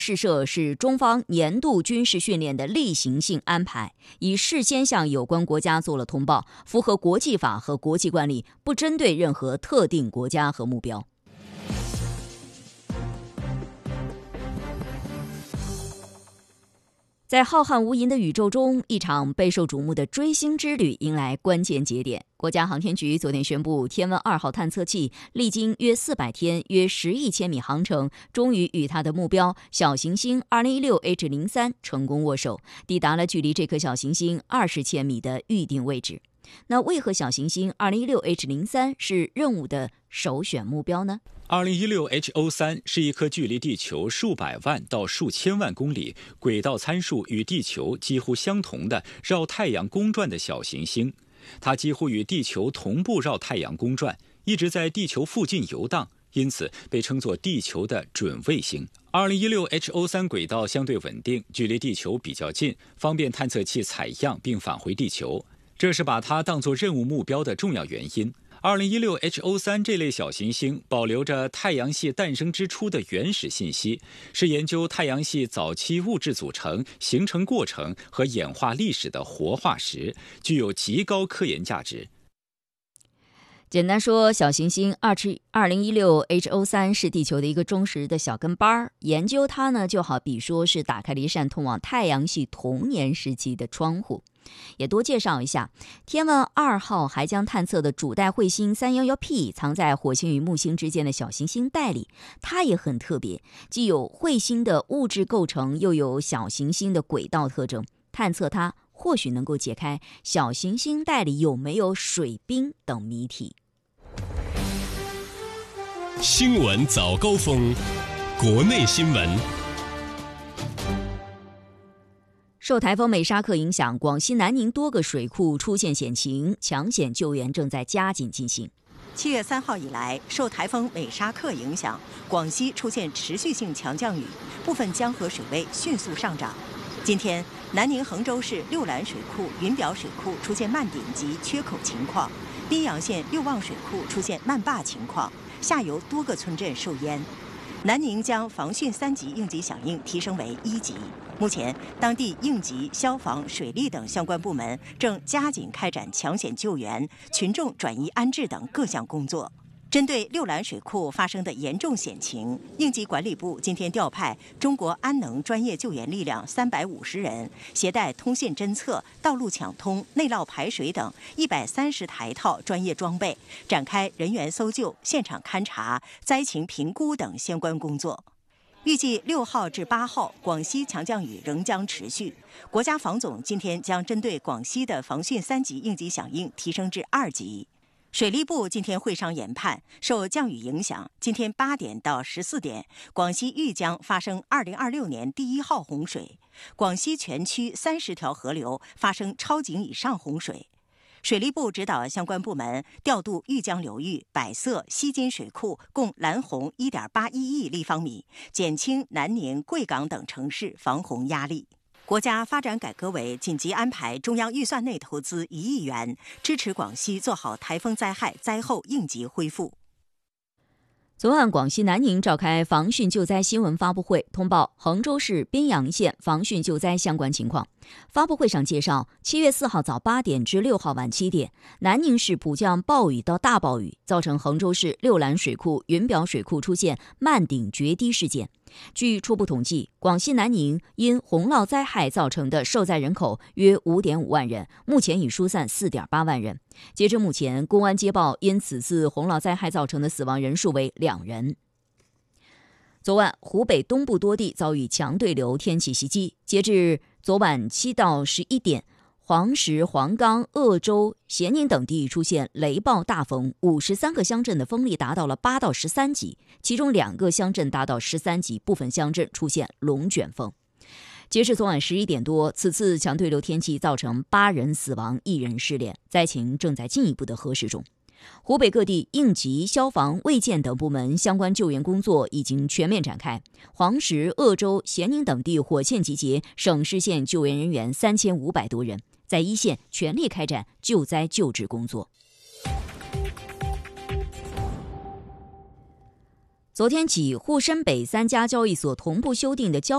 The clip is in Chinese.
试射是中方年度军事训练的例行性安排，已事先向有关国家做了通报，符合国际法和国际惯例，不针对任何特定国家和目标。在浩瀚无垠的宇宙中，一场备受瞩目的追星之旅迎来关键节点。国家航天局昨天宣布，天问2号探测器历经约400天、约10亿千米航程，终于与它的目标小行星 2016H03 成功握手，抵达了距离这颗小行星20千米的预定位置。那为何小行星 2016H03 是任务的首选目标呢 ？2016H03 是一颗距离地球数百万到数千万公里、轨道参数与地球几乎相同的绕太阳公转的小行星。它几乎与地球同步绕太阳公转，一直在地球附近游荡，因此被称作地球的准卫星。2016H03 轨道相对稳定，距离地球比较近，方便探测器采样并返回地球，这是把它当作任务目标的重要原因。2016H03 这类小行星保留着太阳系诞生之初的原始信息，是研究太阳系早期物质组成、形成过程和演化历史的活化石，具有极高科研价值。 简单说，小行星 2016H03 是地球的一个忠实的小跟班，研究它呢，就好比说是打开了一扇通往太阳系童年时期的窗户。也多介绍一下，天问2号还将探测的主带彗星 311P 藏在火星与木星之间的小行星带里，它也很特别，既有彗星的物质构成，又有小行星的轨道特征。探测它或许能够解开小行星带里有没有水冰等谜题。 新闻早高峰，国内新闻。 受台风美沙克影响，广西南宁多个水库出现险情，抢险救援正在加紧进行。 7月3号以来，受台风美沙克影响，广西出现持续性强降雨，部分江河水位迅速上涨。今天，南宁衡州市六兰水库、云表水库出现漫顶及缺口情况，宾阳县六旺水库出现漫坝情况，下游多个村镇受淹。南宁将防汛3级应急响应提升为1级。目前，当地应急、消防、水利等相关部门正加紧开展抢险救援、群众转移安置等各项工作。针对六兰水库发生的严重险情，应急管理部今天调派中国安能专业救援力量350人，携带通信侦测、道路抢通、内涝排水等130台套专业装备，展开人员搜救、现场勘查、灾情评估等相关工作。预计6号至8号，广西强降雨仍将持续。国家防总今天将针对广西的防汛3级应急响应提升至2级。水利部今天会商研判，受降雨影响，今天8点到14点，广西豫江发生2026年第1号洪水，广西全区30条河流发生超警以上洪水。水利部指导相关部门调度豫江流域、百色、西津水库共拦洪1.81亿立方米，减轻南宁、贵港等城市防洪压力。国家发展改革委紧急安排中央预算内投资1亿元，支持广西做好台风灾害灾后应急恢复。 昨晚，广西南宁召开防汛救灾新闻发布会，通报衡州市宾阳县防汛救灾相关情况。发布会上介绍，7月4号早8点至6号晚7点，南宁市普降暴雨到大暴雨，造成衡州市六兰水库、云表水库出现漫顶决堤事件。据初步统计，广西南宁因洪涝灾害造成的受灾人口约 5.5 万人，目前已疏散 4.8 万人。截至目前，公安接报因此次洪涝灾害造成的死亡人数为2人。昨晚，湖北东部多地遭遇强对流天气袭击。截至昨晚7到11点，黄石、黄冈、鄂州、咸宁等地出现雷暴大风，53个乡镇的风力达到了8到13级，其中2个乡镇达到13级，部分乡镇出现龙卷风。截至昨晚11点多，此次强对流天气造成8人死亡，1人失联，灾情正在进一步的核实中。湖北各地应急、消防、卫健等部门相关救援工作已经全面展开。黄石、鄂州、咸宁等地火线集结省市县救援人员3500多人，在一线全力开展救灾救治工作。昨天起，沪深北3家交易所同步修订的交